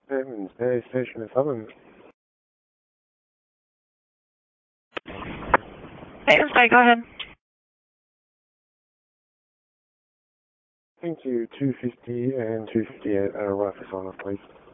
Edmonds Bay Station is Southern. Edmonds Bay, go ahead. Thank you. 250 and 258 right for sign off, please.